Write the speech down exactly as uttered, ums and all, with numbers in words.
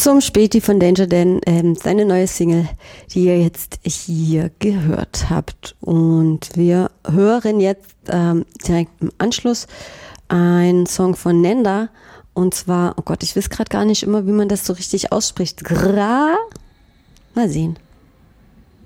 zum Späti von Danger Dan, ähm, seine neue Single, die ihr jetzt hier gehört habt. Und wir hören jetzt ähm, direkt im Anschluss einen Song von Nenda. Und zwar, oh Gott, ich weiß gerade gar nicht immer, wie man das so richtig ausspricht. Gra? Mal sehen.